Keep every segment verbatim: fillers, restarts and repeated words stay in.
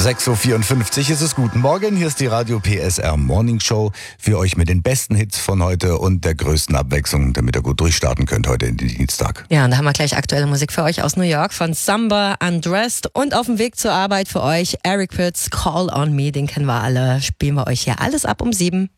sechs Uhr vierundfünfzig ist es. Guten Morgen, hier ist die Radio P S R Morning Show für euch mit den besten Hits von heute und der größten Abwechslung, damit ihr gut durchstarten könnt heute in den Dienstag. Ja, und da haben wir gleich aktuelle Musik für euch aus New York von Samba, Undressed und auf dem Weg zur Arbeit für euch Eric Prydz, Call on Me, den kennen wir alle. Spielen wir euch hier alles ab um sieben.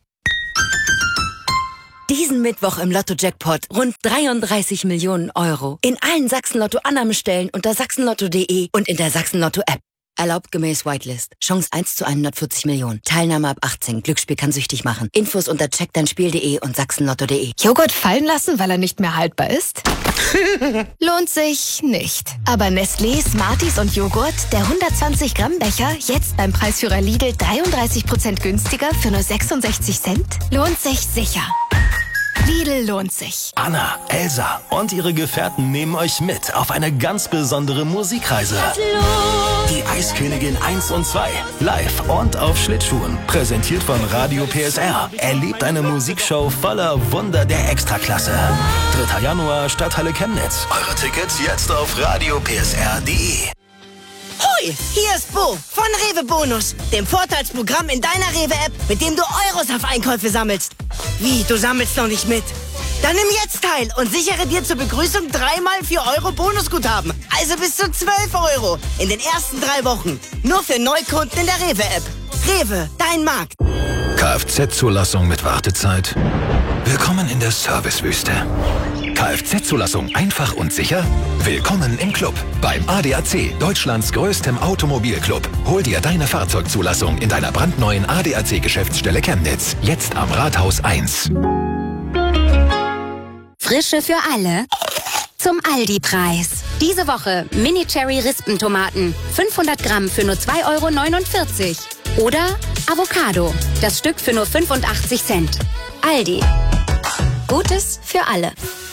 Diesen Mittwoch im Lotto-Jackpot rund dreiunddreißig Millionen Euro. In allen Sachsen-Lotto-Annahmestellen unter sachsenlotto punkt de und in der Sachsen-Lotto-App. Erlaubt gemäß Whitelist. Chance eins zu hundertvierzig Millionen. Teilnahme ab achtzehn. Glücksspiel kann süchtig machen. Infos unter check dein spiel punkt de und sachsenlotto punkt de. Joghurt fallen lassen, weil er nicht mehr haltbar ist? Lohnt sich nicht. Aber Nestlé, Smarties und Joghurt, der hundertzwanzig Gramm Becher, jetzt beim Preisführer Lidl dreiunddreißig Prozent günstiger für nur sechsundsechzig Cent? Lohnt sich sicher. Lidl lohnt sich. Anna, Elsa und ihre Gefährten nehmen euch mit auf eine ganz besondere Musikreise. Die Eiskönigin eins und zwei. Live und auf Schlittschuhen. Präsentiert von Radio P S R. Erlebt eine Musikshow voller Wunder der Extraklasse. dritter Januar, Stadthalle Chemnitz. Eure Tickets jetzt auf radio p s r punkt de. Hoi, hier ist Bo von Rewe Bonus, dem Vorteilsprogramm in deiner Rewe-App, mit dem du Euros auf Einkäufe sammelst. Wie, du sammelst noch nicht mit? Dann nimm jetzt teil und sichere dir zur Begrüßung dreimal vier Euro Bonusguthaben. Also bis zu zwölf Euro in den ersten drei Wochen. Nur für Neukunden in der Rewe-App. Rewe, dein Markt. Kfz-Zulassung mit Wartezeit. Willkommen in der Servicewüste. Kfz-Zulassung einfach und sicher? Willkommen im Club. Beim A D A C, Deutschlands größtem Automobilclub. Hol dir deine Fahrzeugzulassung in deiner brandneuen A D A C-Geschäftsstelle Chemnitz. Jetzt am Rathaus eins. Frische für alle zum Aldi-Preis. Diese Woche Mini-Cherry-Rispentomaten. fünfhundert Gramm für nur zwei Euro neunundvierzig. Oder Avocado. Das Stück für nur fünfundachtzig Cent. Aldi. Gutes für alle.